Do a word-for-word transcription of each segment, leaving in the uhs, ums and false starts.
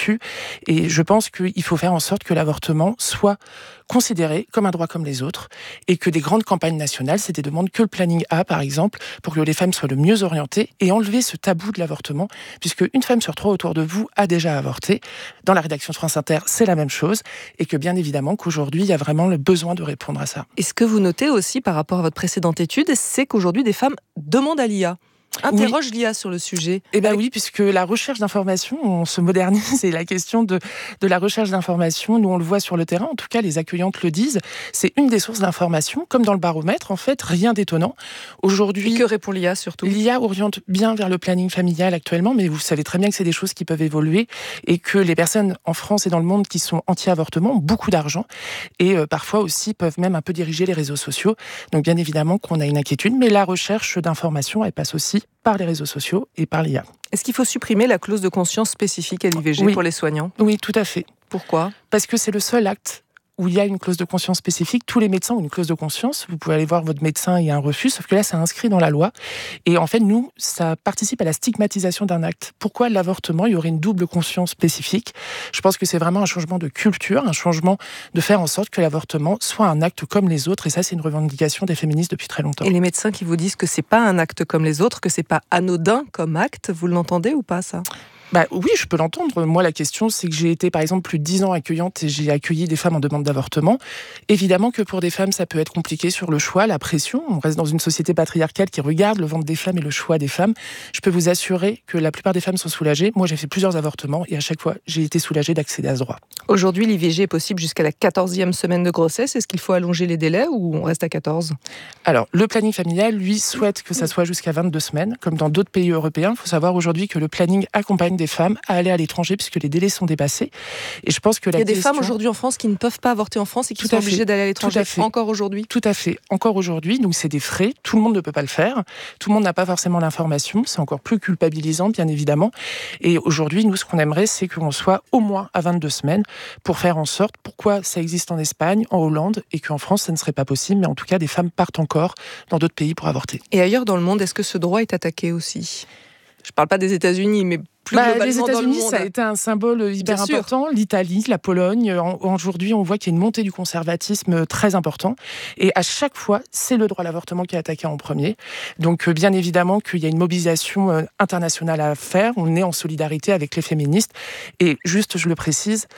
là-dessus. Et je pense qu'il faut faire en sorte que l'avortement soit considéré comme un droit comme les autres et que des grandes campagnes nationales, c'est des demandes que le planning a, par exemple, pour que les femmes soient le mieux orientées et enlever ce tabou de l'avortement, puisque une femme sur trois autour de vous a déjà avorté. Dans la rédaction de France Inter, c'est la même chose et que bien évidemment qu'aujourd'hui, il y a vraiment le besoin de répondre à ça. Et ce que vous notez aussi par rapport à votre précédente étude, c'est qu'aujourd'hui, des femmes demandent à l'I A. Interroge oui. l'I A sur le sujet. Eh bien oui, puisque la recherche d'information, on se modernise et la question de, de la recherche d'information, nous on le voit sur le terrain, en tout cas les accueillantes le disent, c'est une des sources d'information, comme dans le baromètre, en fait, rien d'étonnant. Aujourd'hui, et que répond l'I A surtout ? L'I A oriente bien vers le planning familial actuellement, mais vous savez très bien que c'est des choses qui peuvent évoluer et que les personnes en France et dans le monde qui sont anti-avortement ont beaucoup d'argent et euh, parfois aussi peuvent même un peu diriger les réseaux sociaux. Donc bien évidemment qu'on a une inquiétude, mais la recherche d'information, elle passe aussi par les réseaux sociaux et par l'I A. Est-ce qu'il faut supprimer la clause de conscience spécifique à l'I V G oui. pour les soignants ? Oui, tout à fait. Pourquoi ? Parce que c'est le seul acte où il y a une clause de conscience spécifique. Tous les médecins ont une clause de conscience. Vous pouvez aller voir votre médecin, il y a un refus, sauf que là, c'est inscrit dans la loi. Et en fait, nous, ça participe à la stigmatisation d'un acte. Pourquoi l'avortement, il y aurait une double conscience spécifique ? Je pense que c'est vraiment un changement de culture, un changement de faire en sorte que l'avortement soit un acte comme les autres. Et ça, c'est une revendication des féministes depuis très longtemps. Et les médecins qui vous disent que c'est pas un acte comme les autres, que c'est pas anodin comme acte, vous l'entendez ou pas, ça ? Bah oui, je peux l'entendre. Moi, la question, c'est que j'ai été, par exemple, plus de dix ans accueillante et j'ai accueilli des femmes en demande d'avortement. Évidemment que pour des femmes, ça peut être compliqué sur le choix, la pression. On reste dans une société patriarcale qui regarde le ventre des femmes et le choix des femmes. Je peux vous assurer que la plupart des femmes sont soulagées. Moi, j'ai fait plusieurs avortements et à chaque fois, j'ai été soulagée d'accéder à ce droit. Aujourd'hui, l'I V G est possible jusqu'à la quatorzième semaine de grossesse. Est-ce qu'il faut allonger les délais ou on reste à quatorze ? Alors, le planning familial, lui, souhaite que ça soit jusqu'à vingt-deux semaines. Comme dans d'autres pays européens, il faut savoir aujourd'hui que le planning accompagne des femmes à aller à l'étranger puisque les délais sont dépassés. Et je pense que la Il y a des question... femmes aujourd'hui en France qui ne peuvent pas avorter en France et qui Tout sont à fait. obligées d'aller à l'étranger. Tout à fait. Encore aujourd'hui. Tout à fait. Encore aujourd'hui. Donc, c'est des frais. Tout le monde ne peut pas le faire. Tout le monde n'a pas forcément l'information. C'est encore plus culpabilisant, bien évidemment. Et aujourd'hui, nous, ce qu'on aimerait, c'est qu'on soit au moins à vingt-deux semaines pour faire en sorte, pourquoi ça existe en Espagne, en Hollande, et qu'en France, ça ne serait pas possible. Mais en tout cas, des femmes partent encore dans d'autres pays pour avorter. Et ailleurs dans le monde, est-ce que ce droit est attaqué aussi ? Je ne parle pas des États-Unis, mais plus bah, globalement les États-Unis, dans le monde. Ça a été un symbole hyper Bien important. Sûr. L'Italie, la Pologne. En, aujourd'hui, on voit qu'il y a une montée du conservatisme très important. Et à chaque fois, c'est le droit à l'avortement qui est attaqué en premier. Donc, bien évidemment qu'il y a une mobilisation internationale à faire. On est en solidarité avec les féministes. Et juste, je le précise,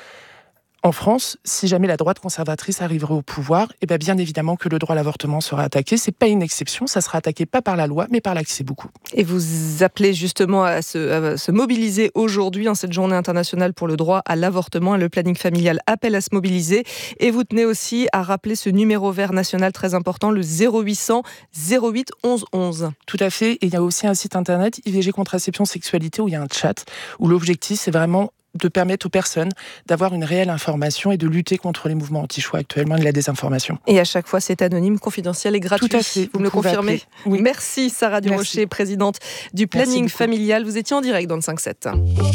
en France, si jamais la droite conservatrice arriverait au pouvoir, eh bien, bien évidemment que le droit à l'avortement sera attaqué. C'est pas une exception, ça sera attaqué pas par la loi, mais par l'accès beaucoup. Et vous appelez justement à se, à se mobiliser aujourd'hui en cette journée internationale pour le droit à l'avortement et le planning familial appelle à se mobiliser. Et vous tenez aussi à rappeler ce numéro vert national très important, le zéro huit cents zéro huit onze onze. Tout à fait. Et il y a aussi un site internet, I V G Contraception Sexualité, où il y a un chat, où l'objectif, c'est vraiment de permettre aux personnes d'avoir une réelle information et de lutter contre les mouvements anti-choix actuellement et de la désinformation. Et à chaque fois, c'est anonyme, confidentiel et gratuit. Tout à fait. Vous, Vous me le confirmez ? Oui. Merci Sarah Durocher, présidente du planning familial. Vous étiez en direct dans le cinq sept.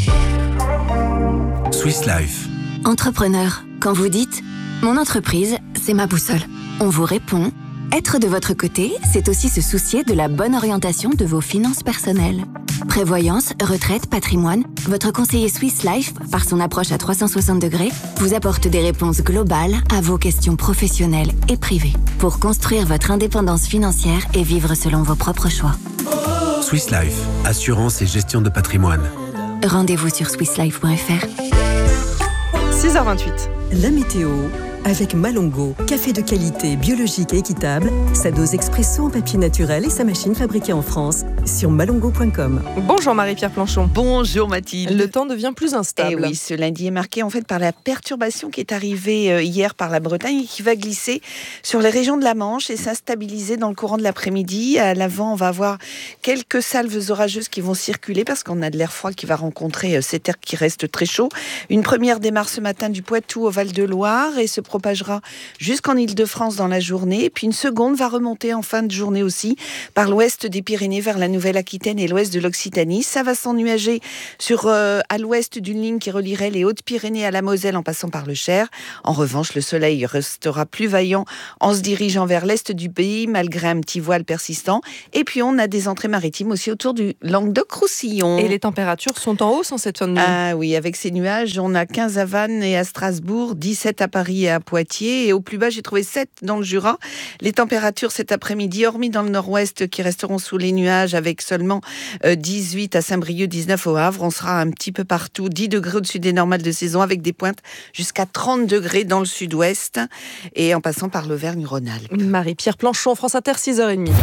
Swiss Life. Entrepreneur, quand vous dites « Mon entreprise, c'est ma boussole », on vous répond « Être de votre côté, c'est aussi se soucier de la bonne orientation de vos finances personnelles. » Prévoyance, retraite, patrimoine, votre conseiller Swiss Life, par son approche à trois cent soixante degrés, vous apporte des réponses globales à vos questions professionnelles et privées pour construire votre indépendance financière et vivre selon vos propres choix. Swiss Life, assurance et gestion de patrimoine. Rendez-vous sur swiss life point f r. six heures vingt-huit. La météo avec Malongo, café de qualité, biologique et équitable, sa dose expresso en papier naturel et sa machine fabriquée en France sur malongo point com. Bonjour Marie-Pierre Planchon. Bonjour Mathilde. Le temps devient plus instable. Et oui, ce lundi est marqué en fait par la perturbation qui est arrivée hier par la Bretagne et qui va glisser sur les régions de la Manche et s'instabiliser dans le courant de l'après-midi. À l'avant, on va avoir quelques salves orageuses qui vont circuler parce qu'on a de l'air froid qui va rencontrer cet air qui reste très chaud. Une première démarre ce matin du Poitou au Val-de-Loire et ce propagera jusqu'en Île-de-France dans la journée. Et puis une seconde va remonter en fin de journée aussi par l'ouest des Pyrénées vers la Nouvelle-Aquitaine et l'ouest de l'Occitanie. Ça va s'ennuager sur, euh, à l'ouest d'une ligne qui relierait les Hautes-Pyrénées à la Moselle en passant par le Cher. En revanche, le soleil restera plus vaillant en se dirigeant vers l'est du pays, malgré un petit voile persistant. Et puis, on a des entrées maritimes aussi autour du Languedoc-Roussillon. Et les températures sont en hausse en cette fin de nuit. Ah oui, avec ces nuages, on a quinze à Vannes et à Strasbourg, dix-sept à Paris et à Poitiers. Et au plus bas, j'ai trouvé sept dans le Jura. Les températures cet après-midi, hormis dans le nord-ouest, qui resteront sous les nuages, avec seulement dix-huit à Saint-Brieuc, dix-neuf au Havre. On sera un petit peu partout, dix degrés au-dessus des normales de saison, avec des pointes jusqu'à trente degrés dans le sud-ouest et en passant par l'Auvergne-Rhône-Alpes. Marie-Pierre Planchon, France Inter, six heures trente.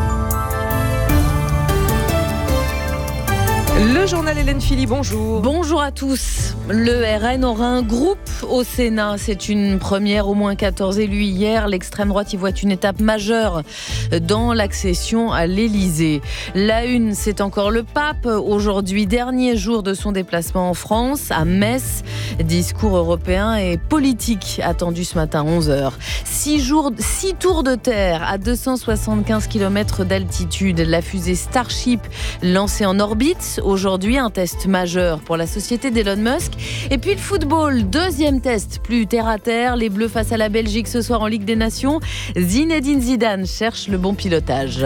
Le journal Hélène Philly, bonjour. Bonjour à tous. Le R N aura un groupe au Sénat. C'est une première, au moins quatorze élus hier. L'extrême droite y voit une étape majeure dans l'accession à l'Élysée. La une, c'est encore le pape. Aujourd'hui, dernier jour de son déplacement en France, à Metz. Discours européen et politique attendu ce matin à onze heures. Six jours, six tours de terre à deux cent soixante-quinze kilomètres d'altitude. La fusée Starship lancée en orbite. Aujourd'hui, un test majeur pour la société d'Elon Musk. Et puis le football, deuxième test, plus terre à terre. Les Bleus face à la Belgique ce soir en Ligue des Nations. Zinedine Zidane cherche le bon pilotage.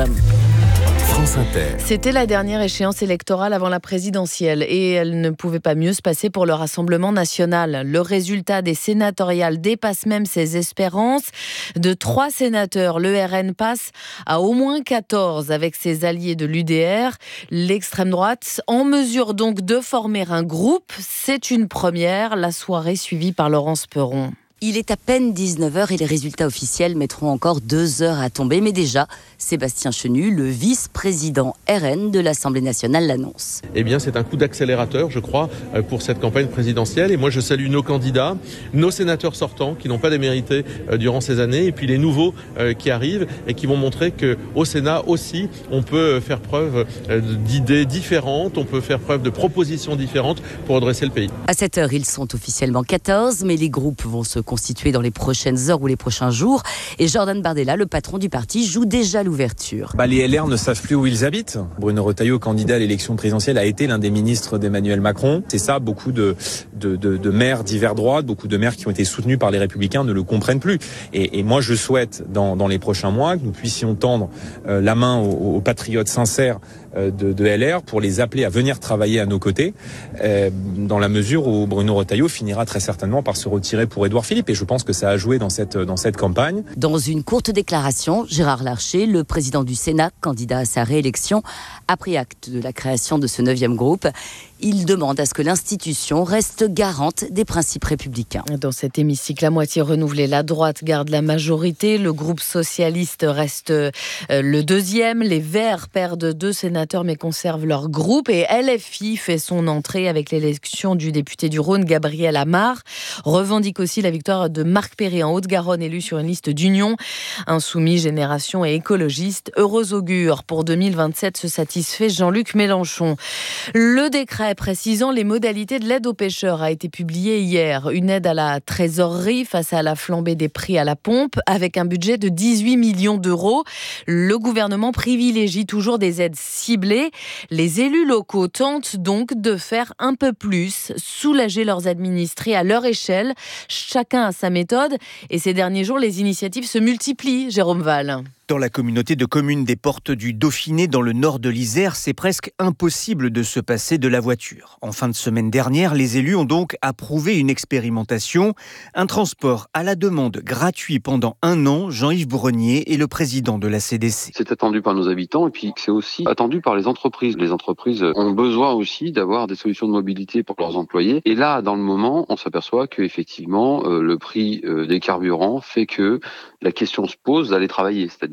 France Inter. C'était la dernière échéance électorale avant la présidentielle et elle ne pouvait pas mieux se passer pour le Rassemblement national. Le résultat des sénatoriales dépasse même ses espérances. De trois sénateurs, le R N passe à au moins quatorze avec ses alliés de l'U D R. L'extrême droite, en mesure donc de former un groupe, c'est une première. La soirée suivie par Laurence Perron. Il est à peine dix-neuf heures et les résultats officiels mettront encore deux heures à tomber. Mais déjà, Sébastien Chenu, le vice-président R N de l'Assemblée nationale, l'annonce. Eh bien, c'est un coup d'accélérateur, je crois, pour cette campagne présidentielle. Et moi, je salue nos candidats, nos sénateurs sortants qui n'ont pas démérité durant ces années, et puis les nouveaux qui arrivent et qui vont montrer qu'au Sénat aussi, on peut faire preuve d'idées différentes, on peut faire preuve de propositions différentes pour redresser le pays. À cette heure, ils sont officiellement quatorze, mais les groupes vont se constitué dans les prochaines heures ou les prochains jours. Et Jordan Bardella, le patron du parti, joue déjà l'ouverture. Bah, les L R ne savent plus où ils habitent. Bruno Retailleau, candidat à l'élection présidentielle, a été l'un des ministres d'Emmanuel Macron. C'est ça, beaucoup de, de, de, de maires d'hiver droite, beaucoup de maires qui ont été soutenus par les Républicains ne le comprennent plus. Et, et moi, je souhaite, dans, dans les prochains mois, que nous puissions tendre euh, la main aux, aux patriotes sincères de, de L R pour les appeler à venir travailler à nos côtés, euh, dans la mesure où Bruno Retailleau finira très certainement par se retirer pour Édouard Philippe. Et je pense que ça a joué dans cette, dans cette campagne. Dans une courte déclaration, Gérard Larcher, le président du Sénat, candidat à sa réélection, a pris acte de la création de ce neuvième groupe. Il demande à ce que l'institution reste garante des principes républicains. Dans cet hémicycle, à moitié renouvelé, la droite garde la majorité. Le groupe socialiste reste le deuxième. Les Verts perdent deux sénateurs mais conservent leur groupe. Et L F I fait son entrée avec l'élection du député du Rhône, Gabriel Amar. Revendique aussi la victoire de Marc Perret en Haute-Garonne, élu sur une liste d'union. Insoumis, Génération et écologiste. Heureux augure pour deux mille vingt-sept, se satisfait Jean-Luc Mélenchon. Le décret précisant les modalités de l'aide aux pêcheurs a été publié hier. Une aide à la trésorerie face à la flambée des prix à la pompe avec un budget de dix-huit millions d'euros. Le gouvernement privilégie toujours des aides ciblées. Les élus locaux tentent donc de faire un peu plus, soulager leurs administrés à leur échelle. Chacun a sa méthode et ces derniers jours, les initiatives se multiplient, Jérôme Val. Dans la communauté de communes des Portes du Dauphiné, dans le nord de l'Isère, c'est presque impossible de se passer de la voiture. En fin de semaine dernière, les élus ont donc approuvé une expérimentation, un transport à la demande gratuit pendant un an. Jean-Yves Brenier est le président de la C D C. C'est attendu par nos habitants et puis c'est aussi attendu par les entreprises. Les entreprises ont besoin aussi d'avoir des solutions de mobilité pour leurs employés. Et là, dans le moment, on s'aperçoit qu'effectivement, euh, le prix euh, des carburants fait que la question se pose d'aller travailler. C'est-à-dire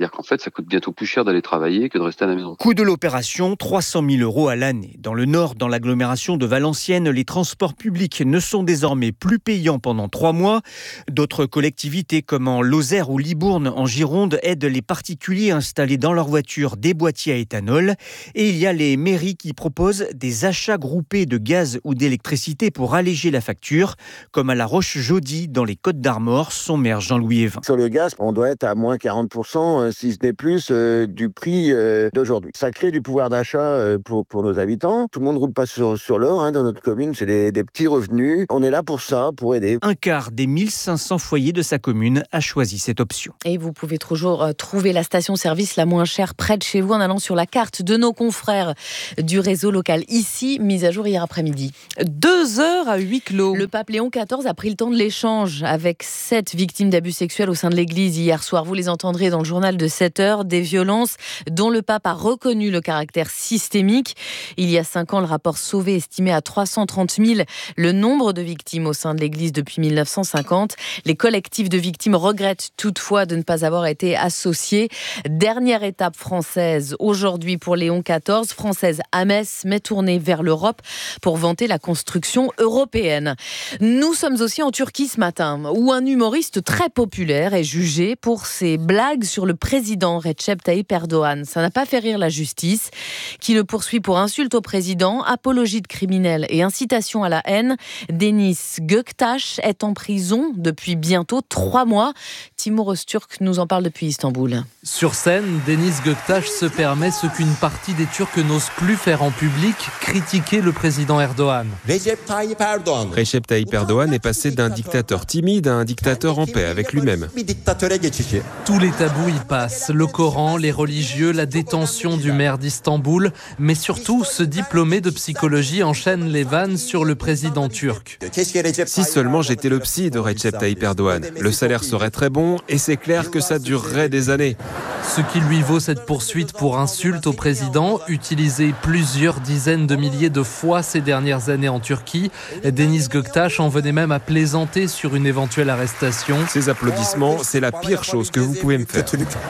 C'est-à-dire qu'en fait, ça coûte bientôt plus cher d'aller travailler que de rester à la maison. Coût de l'opération, trois cent mille euros à l'année. Dans le nord, dans l'agglomération de Valenciennes, les transports publics ne sont désormais plus payants pendant trois mois. D'autres collectivités comme en Lozère ou Libourne en Gironde aident les particuliers à installer dans leur voiture des boîtiers à éthanol. Et il y a les mairies qui proposent des achats groupés de gaz ou d'électricité pour alléger la facture, comme à La Roche-Jaudy dans les Côtes-d'Armor, son maire Jean-Louis Evin. Sur le gaz, on doit être à moins quarante pour cent, si ce n'est plus, euh, du prix euh, d'aujourd'hui. Ça crée du pouvoir d'achat euh, pour, pour nos habitants. Tout le monde ne roule pas sur, sur l'or hein, dans notre commune, c'est des, des petits revenus. On est là pour ça, pour aider. Un quart des mille cinq cents foyers de sa commune a choisi cette option. Et vous pouvez toujours euh, trouver la station-service la moins chère près de chez vous en allant sur la carte de nos confrères du réseau local. Ici, mise à jour hier après-midi. Deux heures à huis clos. Le pape Léon quatorze a pris le temps de l'échange avec sept victimes d'abus sexuels au sein de l'église hier soir. Vous les entendrez dans le journal de sept heures. Des violences dont le pape a reconnu le caractère systémique. Il y a cinq ans, le rapport Sauvé estimait à trois cent trente mille le nombre de victimes au sein de l'église depuis mille neuf cent cinquante. Les collectifs de victimes regrettent toutefois de ne pas avoir été associés. Dernière étape française aujourd'hui pour Léon quatorze. Française à Metz, mais tournée vers l'Europe pour vanter la construction européenne. Nous sommes aussi en Turquie ce matin, où un humoriste très populaire est jugé pour ses blagues sur le président Recep Tayyip Erdogan. Ça n'a pas fait rire la justice, qui le poursuit pour insulte au président, apologie de criminels et incitation à la haine. Deniz Göktaş est en prison depuis bientôt trois mois. Timur Öztürk nous en parle depuis Istanbul. Sur scène, Deniz Göktaş se permet ce qu'une partie des Turcs n'osent plus faire en public, critiquer le président Erdogan. Recep Tayyip Erdogan. Recep Tayyip Erdogan est passé d'un dictateur timide à un dictateur en paix avec lui-même. Tous les tabous y passent, le Coran, les religieux, la détention du maire d'Istanbul, mais surtout ce diplômé de psychologie enchaîne les vannes sur le président turc. Si seulement j'étais le psy de Recep Tayyip Erdogan, le salaire serait très bon et c'est clair que ça durerait des années. Ce qui lui vaut cette poursuite pour insulte au président, utilisée plusieurs dizaines de milliers de fois ces dernières années en Turquie. Deniz Göktaş en venait même à plaisanter sur une éventuelle arrestation. Ces applaudissements, c'est la pire chose que vous pouvez me faire.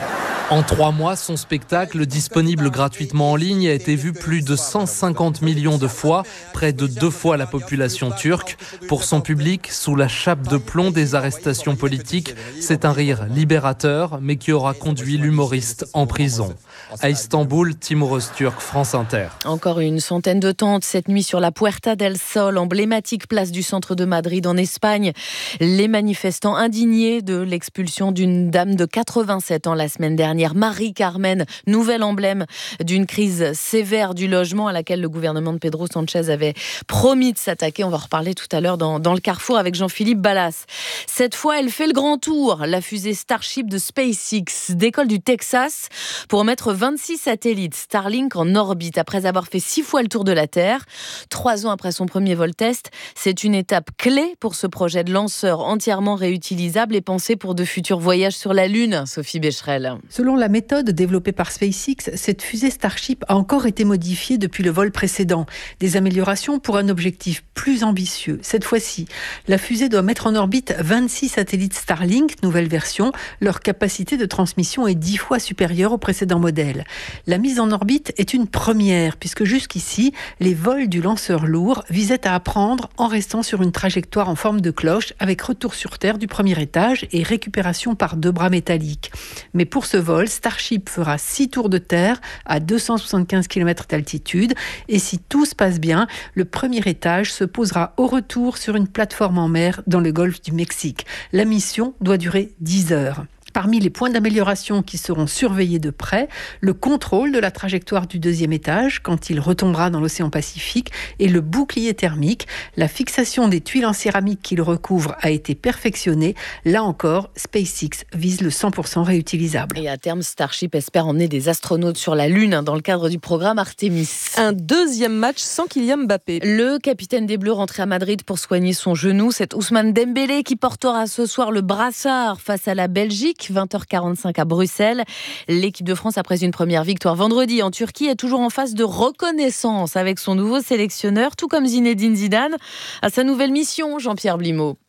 En trois mois, son spectacle, disponible gratuitement en ligne, a été vu plus de cent cinquante millions de fois, près de deux fois la population turque. Pour son public, sous la chape de plomb des arrestations politiques, c'est un rire libérateur, mais qui aura conduit l'humoriste en prison. À Istanbul, Timur Öztürk, France Inter. Encore une centaine de tentes cette nuit sur la Puerta del Sol, emblématique place du centre de Madrid en Espagne. Les manifestants indignés de l'expulsion d'une dame de quatre-vingt-sept ans la semaine dernière. Marie-Carmen, nouvel emblème d'une crise sévère du logement à laquelle le gouvernement de Pedro Sánchez avait promis de s'attaquer. On va en reparler tout à l'heure dans, dans le Carrefour avec Jean-Philippe Ballas. Cette fois, elle fait le grand tour. La fusée Starship de SpaceX décolle du Texas pour mettre vingt-six satellites Starlink en orbite après avoir fait six fois le tour de la Terre. Trois ans après son premier vol test, c'est une étape clé pour ce projet de lanceur entièrement réutilisable et pensé pour de futurs voyages sur la Lune. Sophie Becherel. Selon la méthode développée par SpaceX, cette fusée Starship a encore été modifiée depuis le vol précédent. Des améliorations pour un objectif plus ambitieux. Cette fois-ci, la fusée doit mettre en orbite vingt-six satellites Starlink, nouvelle version. Leur capacité de transmission est dix fois supérieure au précédent modèle. La mise en orbite est une première, puisque jusqu'ici, les vols du lanceur lourd visaient à apprendre en restant sur une trajectoire en forme de cloche, avec retour sur Terre du premier étage et récupération par deux bras métalliques. Mais pour ce vol, Starship fera six tours de terre à deux cent soixante-quinze kilomètres d'altitude. Et si tout se passe bien, le premier étage se posera au retour sur une plateforme en mer dans le golfe du Mexique. La mission doit durer dix heures. Parmi les points d'amélioration qui seront surveillés de près, le contrôle de la trajectoire du deuxième étage quand il retombera dans l'océan Pacifique et le bouclier thermique. La fixation des tuiles en céramique qui le recouvrent a été perfectionnée. Là encore, SpaceX vise le cent pour cent réutilisable. Et à terme, Starship espère emmener des astronautes sur la Lune dans le cadre du programme Artemis. Un deuxième match sans Kylian Mbappé. Le capitaine des Bleus rentré à Madrid pour soigner son genou. C'est Ousmane Dembélé qui portera ce soir le brassard face à la Belgique. vingt heures quarante-cinq à Bruxelles. L'équipe de France, après une première victoire vendredi en Turquie, est toujours en phase de reconnaissance avec son nouveau sélectionneur, tout comme Zinedine Zidane, à sa nouvelle mission, Jean-Pierre Blimaud.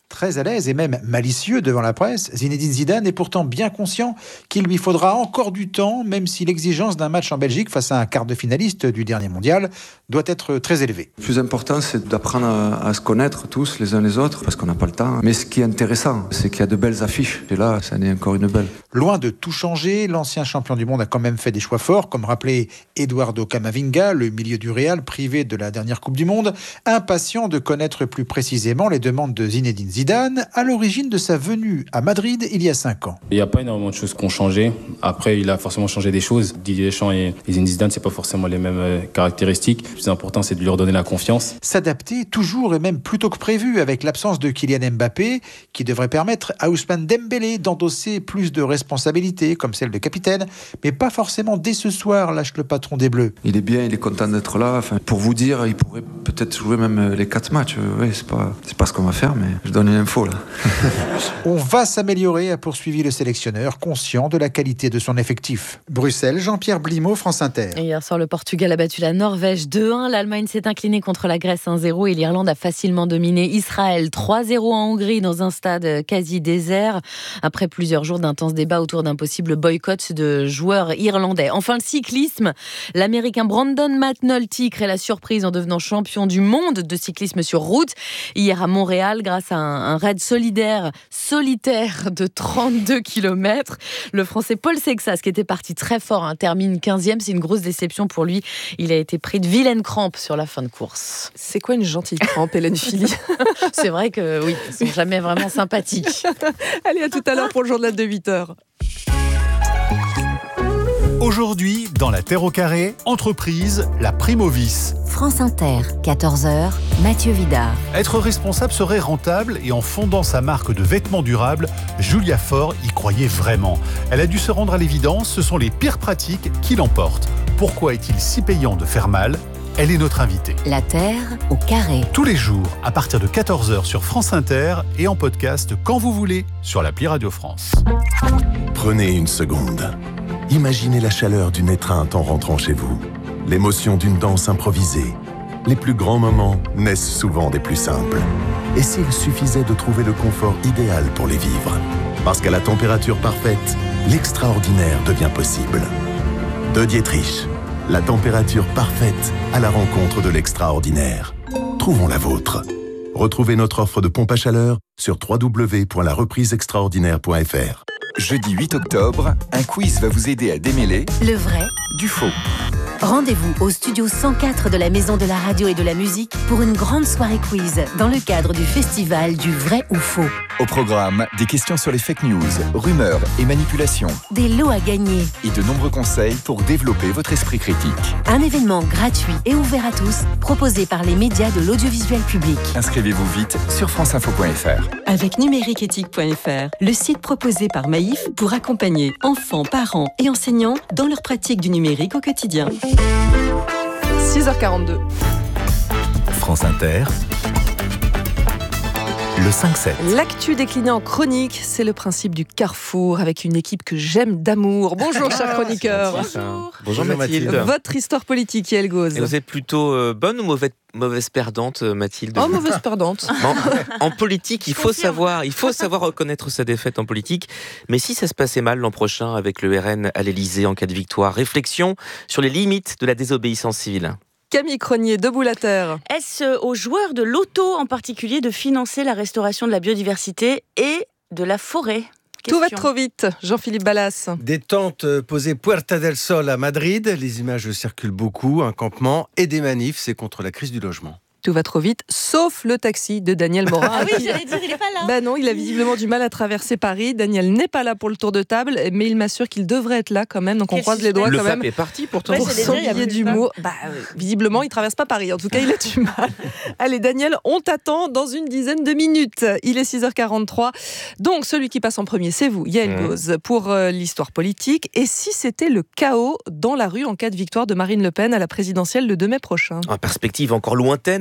très à l'aise et même malicieux devant la presse, Zinedine Zidane est pourtant bien conscient qu'il lui faudra encore du temps, même si l'exigence d'un match en Belgique face à un quart de finaliste du dernier mondial doit être très élevée. Le plus important, c'est d'apprendre à, à se connaître tous les uns les autres, parce qu'on n'a pas le temps. Mais ce qui est intéressant, c'est qu'il y a de belles affiches. Et là, ça en est encore une belle. Loin de tout changer, l'ancien champion du monde a quand même fait des choix forts, comme rappelé Eduardo Camavinga, le milieu du Real, privé de la dernière Coupe du Monde, impatient de connaître plus précisément les demandes de Zinedine Zidane, à l'origine de sa venue à Madrid il y a cinq ans. Il n'y a pas énormément de choses qui ont changé. Après, il a forcément changé des choses. Didier Deschamps et Zinedine Zidane, c'est pas forcément les mêmes euh, caractéristiques. Le plus important, c'est de lui redonner la confiance. S'adapter toujours et même plus tôt que prévu, avec l'absence de Kylian Mbappé, qui devrait permettre à Ousmane Dembélé d'endosser plus de responsabilités, comme celle de capitaine, mais pas forcément dès ce soir, lâche le patron des Bleus. Il est bien, il est content d'être là. Enfin, pour vous dire, il pourrait peut-être jouer même les quatre matchs. Oui, c'est pas, c'est pas ce qu'on va faire, mais je donne une info là. On va s'améliorer, a poursuivi le sélectionneur, conscient de la qualité de son effectif. Bruxelles, Jean-Pierre Blimaud, France Inter. Et hier soir, le Portugal a battu la Norvège deux un. L'Allemagne s'est inclinée contre la Grèce un zéro et l'Irlande a facilement dominé Israël trois zéro en Hongrie dans un stade quasi désert. Après plusieurs jours d'intenses débats autour d'un possible boycott de joueurs irlandais. Enfin, le cyclisme. L'Américain Brandon McNulty crée la surprise en devenant champion du monde de cyclisme sur route. Hier à Montréal, grâce à un, un raid solidaire solitaire de trente-deux kilomètres. Le Français Paul Sexas, qui était parti très fort, hein, termine quinzième. C'est une grosse déception pour lui. Il a été pris de vilaines crampes sur la fin de course. C'est quoi une gentille crampe, Hélène Philly? C'est vrai que oui, ils sont jamais vraiment sympathiques. Allez, à tout à l'heure pour le journal de huit heures. Aujourd'hui, dans la Terre au carré, entreprise, la Primovis. France Inter, quatorze heures, Mathieu Vidard. Être responsable serait rentable et en fondant sa marque de vêtements durables, Julia Faure y croyait vraiment. Elle a dû se rendre à l'évidence, ce sont les pires pratiques qui l'emportent. Pourquoi est-il si payant de faire mal ? Elle est notre invitée. La Terre au carré. Tous les jours, à partir de quatorze heures sur France Inter et en podcast quand vous voulez sur l'appli Radio France. Prenez une seconde. Imaginez la chaleur d'une étreinte en rentrant chez vous, l'émotion d'une danse improvisée. Les plus grands moments naissent souvent des plus simples. Et s'il suffisait de trouver le confort idéal pour les vivre ? Parce qu'à la température parfaite, l'extraordinaire devient possible. De Dietrich, la température parfaite à la rencontre de l'extraordinaire. Trouvons la vôtre. Retrouvez notre offre de pompe à chaleur sur w w w point la reprise extraordinaire point f r. Jeudi huit octobre, un quiz va vous aider à démêler le vrai du faux. Rendez-vous au studio cent quatre de la Maison de la Radio et de la Musique pour une grande soirée quiz dans le cadre du festival du vrai ou faux. Au programme, des questions sur les fake news, rumeurs et manipulations. Des lots à gagner. Et de nombreux conseils pour développer votre esprit critique. Un événement gratuit et ouvert à tous, proposé par les médias de l'audiovisuel public. Inscrivez-vous vite sur franceinfo point f r. Avec numériqueéthique point f r, le site proposé par Maïf pour accompagner enfants, parents et enseignants dans leur pratique du numérique au quotidien. six heures quarante-deux. France Inter, le cinq sept. L'actu déclinée en chronique, c'est le principe du carrefour avec une équipe que j'aime d'amour. Bonjour, cher chroniqueur. Bonjour. Bonjour Mathilde. Votre histoire politique, Yael Gauze. Et vous êtes plutôt euh, bonne ou mauvaise, mauvaise perdante, Mathilde? Oh, mauvaise perdante. En, en politique, il faut savoir, il faut savoir reconnaître sa défaite en politique. Mais si ça se passait mal l'an prochain avec le R N à l'Élysée en cas de victoire, réflexion sur les limites de la désobéissance civile. Camille Cronier, debout la terre. Est-ce aux joueurs de l'auto en particulier de financer la restauration de la biodiversité et de la forêt? Question. Tout va trop vite, Jean-Philippe Ballas. Des tentes posées Puerta del Sol à Madrid, les images circulent beaucoup, un campement et des manifs, c'est contre la crise du logement. Tout va trop vite, sauf le taxi de Daniel Morin. Ah oui, j'allais dire, il n'est pas là. Ben non, il a visiblement du mal à traverser Paris. Daniel n'est pas là pour le tour de table, mais il m'assure qu'il devrait être là quand même. Donc Quel on croise les doigts le quand même. Le F A P est parti pourtant. Ouais, pour son billet d'humour. Bah, euh, visiblement, il traverse pas Paris. En tout cas, il a du mal. Allez, Daniel, on t'attend dans une dizaine de minutes. Il est six heures quarante-trois. Donc, celui qui passe en premier, c'est vous, Yael mmh. Gauze, pour euh, l'histoire politique. Et si c'était le chaos dans la rue en cas de victoire de Marine Le Pen à la présidentielle le deux mai prochain? En perspective encore lointaine,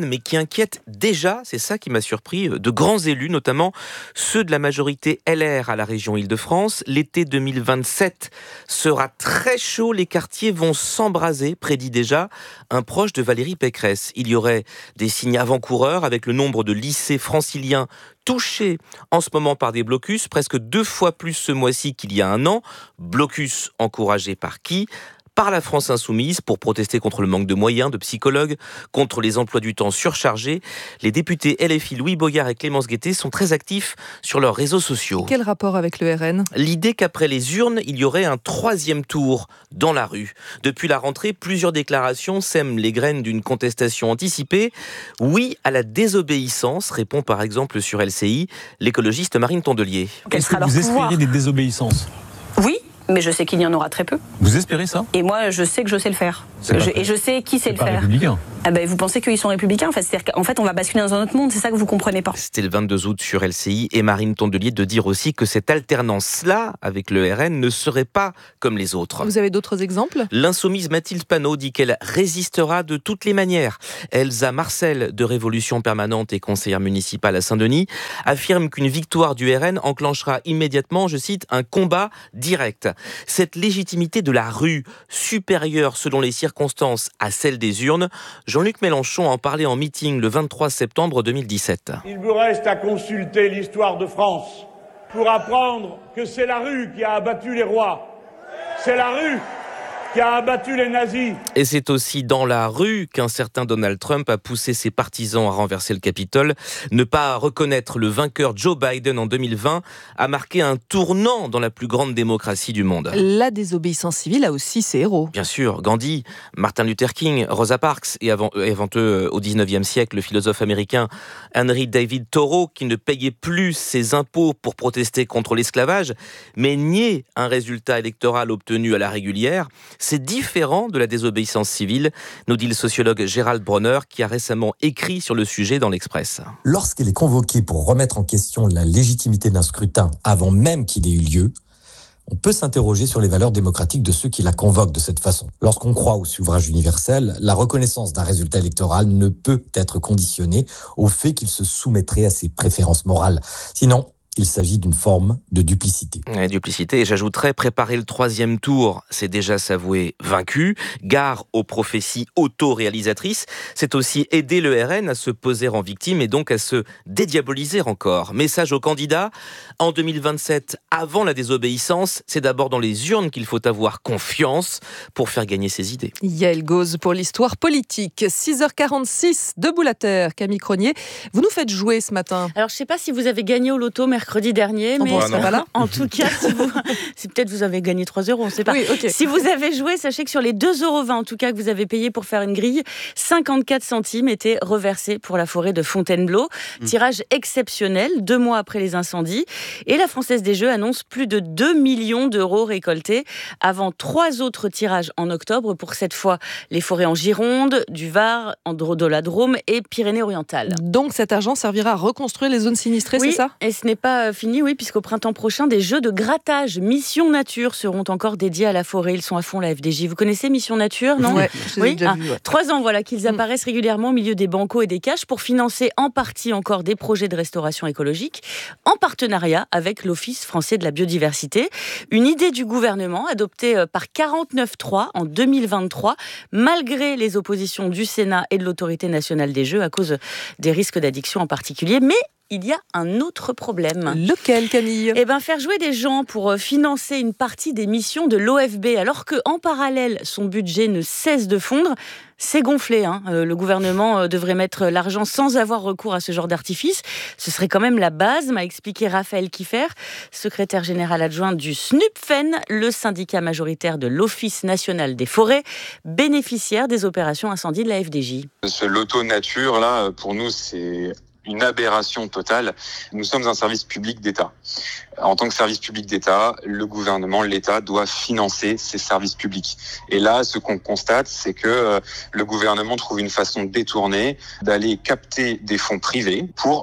mais qui inquiète déjà, c'est ça qui m'a surpris, de grands élus, notamment ceux de la majorité L R à la région Île-de-France. L'été deux mille vingt-sept sera très chaud, les quartiers vont s'embraser, prédit déjà un proche de Valérie Pécresse. Il y aurait des signes avant-coureurs avec le nombre de lycées franciliens touchés en ce moment par des blocus, presque deux fois plus ce mois-ci qu'il y a un an. Blocus encouragé par qui ? Par la France insoumise pour protester contre le manque de moyens, de psychologues, contre les emplois du temps surchargés. Les députés L F I Louis Boyard et Clémence Guettet sont très actifs sur leurs réseaux sociaux. Quel rapport avec le R N ? L'idée qu'après les urnes, il y aurait un troisième tour dans la rue. Depuis la rentrée, plusieurs déclarations sèment les graines d'une contestation anticipée. Oui à la désobéissance, répond par exemple sur L C I l'écologiste Marine Tondelier. Est-ce que vous espérez des désobéissances ? Oui, mais je sais qu'il y en aura très peu. Vous espérez ça ? Et moi, je sais que je sais le faire. Je, et je sais qui sait le pas faire. Républicain. Ah ben, vous pensez qu'ils sont républicains en fait, c'est-à-dire qu'en fait, on va basculer dans un autre monde, c'est ça que vous comprenez pas. C'était le vingt-deux août sur L C I et Marine Tondelier de dire aussi que cette alternance-là avec le R N ne serait pas comme les autres. Vous avez d'autres exemples ? L'insoumise Mathilde Panot dit qu'elle résistera de toutes les manières. Elsa Marcel, de Révolution Permanente et conseillère municipale à Saint-Denis, affirme qu'une victoire du R N enclenchera immédiatement, je cite, un combat direct. Cette légitimité de la rue, supérieure selon les circonstances à celle des urnes, Jean-Luc Mélenchon en parlait en meeting le vingt-trois septembre deux mille dix-sept. Il vous reste à consulter l'histoire de France pour apprendre que c'est la rue qui a abattu les rois. C'est la rue qui a abattu les nazis. Et c'est aussi dans la rue qu'un certain Donald Trump a poussé ses partisans à renverser le Capitole. Ne pas reconnaître le vainqueur Joe Biden en deux mille vingt a marqué un tournant dans la plus grande démocratie du monde. La désobéissance civile a aussi ses héros. Bien sûr, Gandhi, Martin Luther King, Rosa Parks et avant, et avant eux, au dix-neuvième siècle, le philosophe américain Henry David Thoreau, qui ne payait plus ses impôts pour protester contre l'esclavage, mais niait un résultat électoral obtenu à la régulière. C'est différent de la désobéissance civile, nous dit le sociologue Gérald Bronner, qui a récemment écrit sur le sujet dans l'Express. Lorsqu'elle est convoquée pour remettre en question la légitimité d'un scrutin avant même qu'il ait eu lieu, on peut s'interroger sur les valeurs démocratiques de ceux qui la convoquent de cette façon. Lorsqu'on croit au suffrage universel, la reconnaissance d'un résultat électoral ne peut être conditionnée au fait qu'il se soumettrait à ses préférences morales. Sinon, il s'agit d'une forme de duplicité. Ouais, duplicité, et j'ajouterais, préparer le troisième tour, c'est déjà s'avouer vaincu. Gare aux prophéties auto-réalisatrices, c'est aussi aider le R N à se poser en victime et donc à se dédiaboliser encore. Message aux candidats, en deux mille vingt-sept, avant la désobéissance, c'est d'abord dans les urnes qu'il faut avoir confiance pour faire gagner ses idées. Yael Gauze pour l'histoire politique. six heures quarante-six, debout la terre. Camille Cronier, vous nous faites jouer ce matin. Alors, je ne sais pas si vous avez gagné au loto mercredi dernier, mais bon, ça va là. En tout cas, si vous, c'est peut-être vous avez gagné trois euros, on ne sait pas. Oui, okay. Si vous avez joué, sachez que sur les deux euros vingt en tout cas que vous avez payé pour faire une grille, cinquante-quatre centimes étaient reversés pour la forêt de Fontainebleau. Mmh. Tirage exceptionnel, deux mois après les incendies. Et la Française des Jeux annonce plus de deux millions d'euros récoltés avant trois autres tirages en octobre. Pour cette fois, les forêts en Gironde, du Var, en de la Drôme et Pyrénées-Orientales. Donc cet argent servira à reconstruire les zones sinistrées, oui, c'est ça ? Et ce n'est pas fini, oui, puisqu'au printemps prochain, des jeux de grattage Mission Nature seront encore dédiés à la forêt. Ils sont à fond, la F D J. Vous connaissez Mission Nature, non ? Ouais, je oui, déjà ah, vu, ouais. Trois ans, voilà, qu'ils apparaissent régulièrement au milieu des bancos et des caches pour financer en partie encore des projets de restauration écologique, en partenariat avec l'Office français de la biodiversité. Une idée du gouvernement adoptée par quarante-neuf trois en deux mille vingt-trois, malgré les oppositions du Sénat et de l'Autorité nationale des jeux à cause des risques d'addiction en particulier. Mais il y a un autre problème. Lequel, Camille ? Eh bien, faire jouer des gens pour financer une partie des missions de l'O F B, alors qu'en parallèle, son budget ne cesse de fondre. C'est gonflé, hein. Euh, le gouvernement euh, devrait mettre l'argent sans avoir recours à ce genre d'artifice. Ce serait quand même la base, m'a expliqué Raphaël Kiffer, secrétaire général adjoint du SNUPFEN, le syndicat majoritaire de l'Office national des forêts, bénéficiaire des opérations incendie de la F D J. Ce loto nature, là, pour nous, c'est une aberration totale. Nous sommes un service public d'État. En tant que service public d'État, le gouvernement, l'État doit financer ces services publics. Et là, ce qu'on constate, c'est que euh, le gouvernement trouve une façon détournée d'aller capter des fonds privés pour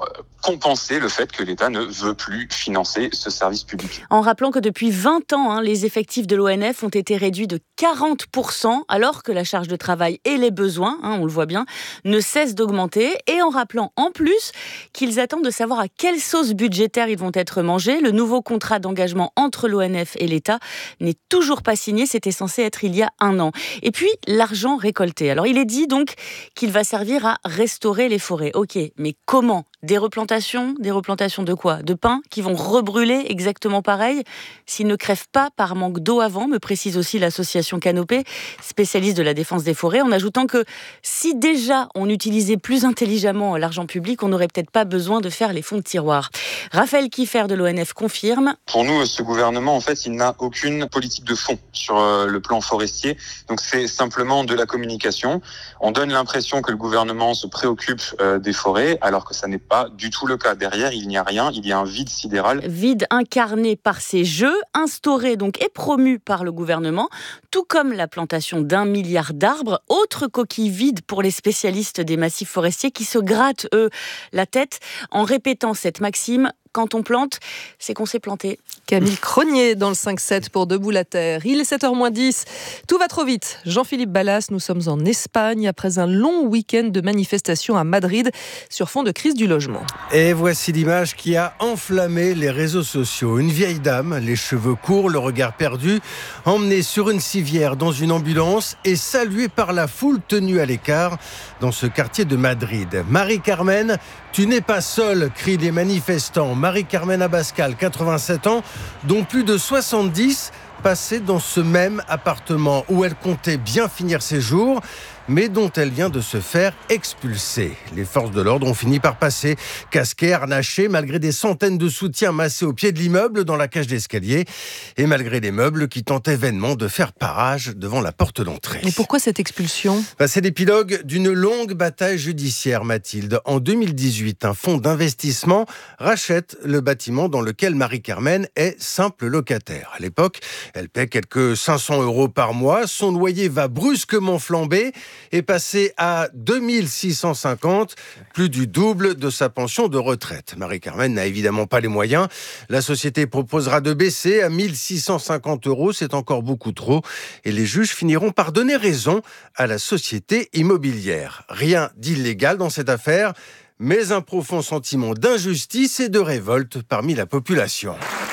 compenser le fait que l'État ne veut plus financer ce service public. En rappelant que depuis vingt ans, hein, les effectifs de l'O N F ont été réduits de quarante pour cent, alors que la charge de travail et les besoins, hein, on le voit bien, ne cessent d'augmenter. Et en rappelant en plus qu'ils attendent de savoir à quelle sauce budgétaire ils vont être mangés. Le nouveau contrat d'engagement entre l'O N F et l'État n'est toujours pas signé. C'était censé être il y a un an. Et puis, l'argent récolté. Alors, il est dit donc qu'il va servir à restaurer les forêts. Ok, mais comment ? Des replantations ? Des replantations de quoi ? De pins qui vont rebrûler exactement pareil s'ils ne crèvent pas par manque d'eau avant, me précise aussi l'association Canopée, spécialiste de la défense des forêts, en ajoutant que si déjà on utilisait plus intelligemment l'argent public, on n'aurait peut-être pas besoin de faire les fonds de tiroir. Raphaël Kiffer de l'O N F confirme. Pour nous, ce gouvernement, en fait, il n'a aucune politique de fond sur le plan forestier. Donc c'est simplement de la communication. On donne l'impression que le gouvernement se préoccupe des forêts, alors que ça n'est pas du tout le cas. Derrière, il n'y a rien, il y a un vide sidéral. Vide incarné par ces jeux, instauré donc et promu par le gouvernement, tout comme la plantation d'un milliard d'arbres. Autre coquille vide pour les spécialistes des massifs forestiers qui se grattent, eux, la tête en répétant cette maxime. Quand on plante, c'est qu'on s'est planté. Camille Cronier dans le cinq sept pour Debout la Terre. Il est sept heures moins dix. Tout va trop vite. Jean-Philippe Ballas, nous sommes en Espagne après un long week-end de manifestations à Madrid sur fond de crise du logement. Et voici l'image qui a enflammé les réseaux sociaux. Une vieille dame, les cheveux courts, le regard perdu, emmenée sur une civière dans une ambulance et saluée par la foule tenue à l'écart dans ce quartier de Madrid. Marie-Carmen, tu n'es pas seule, crient les manifestants. Marie-Carmen Abascal, quatre-vingt-sept ans, dont plus de soixante-dix passaient dans ce même appartement où elle comptait bien finir ses jours, mais dont elle vient de se faire expulser. Les forces de l'ordre ont fini par passer, casquées, harnachées, malgré des centaines de soutiens massés au pied de l'immeuble dans la cage d'escalier, et malgré les meubles qui tentaient vainement de faire parage devant la porte d'entrée. Et pourquoi cette expulsion ? bah, C'est l'épilogue d'une longue bataille judiciaire, Mathilde. En deux mille dix-huit, un fonds d'investissement rachète le bâtiment dans lequel Marie-Carmen est simple locataire. À l'époque, elle paie quelques cinq cents euros par mois. Son loyer va brusquement flamber est passé à deux mille six cent cinquante, plus du double de sa pension de retraite. Marie-Carmen n'a évidemment pas les moyens. La société proposera de baisser à mille six cent cinquante euros, c'est encore beaucoup trop. Et les juges finiront par donner raison à la société immobilière. Rien d'illégal dans cette affaire, mais un profond sentiment d'injustice et de révolte parmi la population.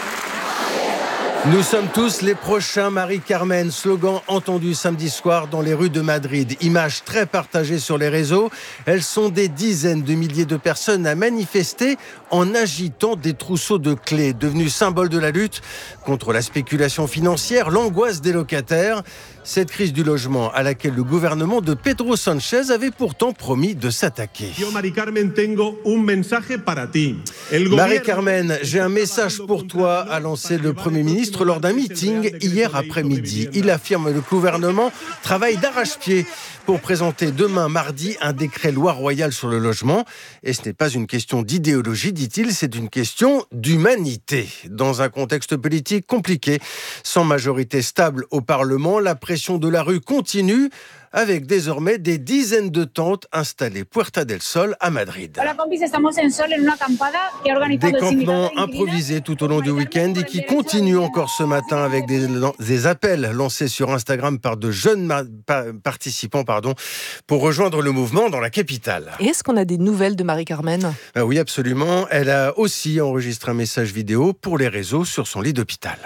Nous sommes tous les prochains Marie-Carmen, slogan entendu samedi soir dans les rues de Madrid. Images très partagées sur les réseaux. Elles sont des dizaines de milliers de personnes à manifester en agitant des trousseaux de clés, devenus symbole de la lutte contre la spéculation financière, l'angoisse des locataires. Cette crise du logement à laquelle le gouvernement de Pedro Sánchez avait pourtant promis de s'attaquer. Marie-Carmen, j'ai un message pour toi, a lancé le Premier ministre lors d'un meeting hier après-midi. Il affirme que le gouvernement travaille d'arrache-pied pour présenter demain mardi un décret loi royale sur le logement. Et ce n'est pas une question d'idéologie, dit-il, c'est une question d'humanité. Dans un contexte politique compliqué, sans majorité stable au Parlement, la pression de la rue continue, avec désormais des dizaines de tentes installées Puerta del Sol à Madrid. Des campements improvisés tout au long du week-end et qui continuent encore ce matin avec des, des appels lancés sur Instagram par de jeunes ma- pa- participants pardon, pour rejoindre le mouvement dans la capitale. Et est-ce qu'on a des nouvelles de Marie-Carmen ? Ah oui, absolument. Elle a aussi enregistré un message vidéo pour les réseaux sur son lit d'hôpital.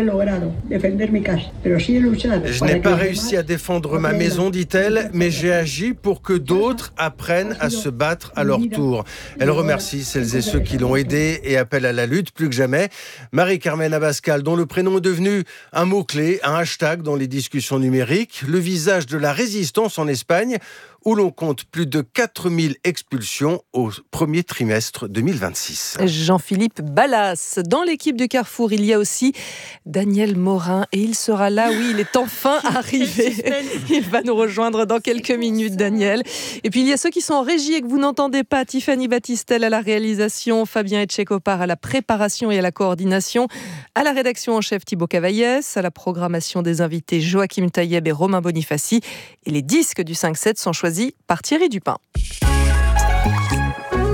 Je n'ai pas réussi à défendre ma maison, dit-elle, mais j'ai agi pour que d'autres apprennent à se battre à leur tour. Elle remercie celles et ceux qui l'ont aidée et appelle à la lutte plus que jamais. Marie-Carmen Abascal, dont le prénom est devenu un mot-clé, un hashtag dans les discussions numériques, le visage de la résistance en Espagne, où l'on compte plus de quatre mille expulsions au premier trimestre deux mille vingt-six. Jean-Philippe Ballas. Dans l'équipe de Carrefour, il y a aussi Daniel Morin et il sera là, oui, il est enfin arrivé. Il va nous rejoindre dans quelques minutes, Daniel. Et puis il y a ceux qui sont en régie et que vous n'entendez pas. Tiffany Battistel à la réalisation, Fabien Etchekopar à la préparation et à la coordination, à la rédaction en chef Thibaut Cavaillès, à la programmation des invités Joachim Taïeb et Romain Bonifaci. Et les disques du cinq sept sont choisis par Thierry Dupin.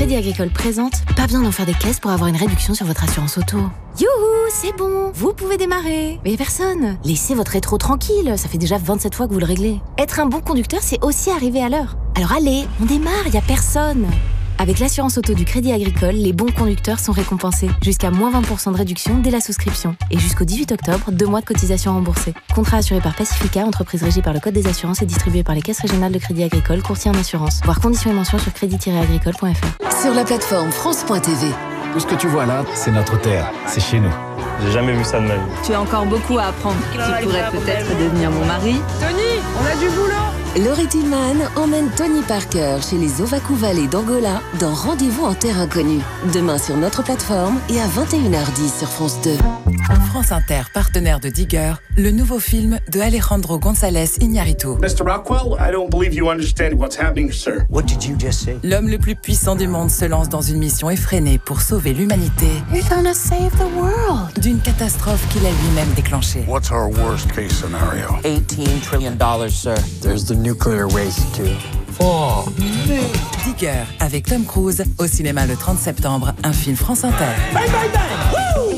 Crédit Agricole présente, pas besoin d'en faire des caisses pour avoir une réduction sur votre assurance auto. Youhou, c'est bon, vous pouvez démarrer. Mais y a personne. Laissez votre rétro tranquille, ça fait déjà vingt-sept fois que vous le réglez. Être un bon conducteur, c'est aussi arriver à l'heure. Alors allez, on démarre, y a personne. Avec l'assurance auto du Crédit Agricole, les bons conducteurs sont récompensés. Jusqu'à moins vingt pour cent de réduction dès la souscription. Et jusqu'au dix-huit octobre, deux mois de cotisation remboursée. Contrat assuré par Pacifica, entreprise régie par le Code des assurances et distribué par les caisses régionales de Crédit Agricole, courtier en assurance. Voir conditions et mentions sur crédit tiret agricole point f r. Sur la plateforme France point t v. Tout ce que tu vois là, c'est notre terre, c'est chez nous. J'ai jamais vu ça de ma vie. Tu as encore beaucoup à apprendre. Tu pourrais peut-être devenir mon mari. Tony, on a du boulot. Laurie Tillman emmène Tony Parker chez les Ovaku Valley d'Angola dans Rendez-vous en terre inconnue. Demain sur notre plateforme et à vingt et une heures dix sur France deux. France Inter, partenaire de Digger, le nouveau film de Alejandro González Iñárritu. mister Rockwell, I don't believe you understand what's happening, sir. What did you just say? L'homme le plus puissant du monde se lance dans une mission effrénée pour sauver l'humanité. You're gonna save the world. D'une catastrophe qu'il a lui-même déclenchée. What's our worst case scenario? eighteen trillion dollars, sir. There's the nuclear waste, too. Oh, Digger, avec Tom Cruise, au cinéma le trente septembre, un film France Inter. Bang, bang, bang.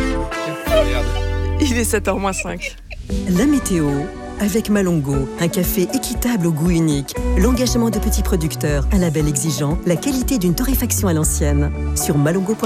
Il est sept heures moins cinq. La météo avec Malongo, un café équitable au goût unique, l'engagement de petits producteurs, un label exigeant, la qualité d'une torréfaction à l'ancienne. Sur malongo point com.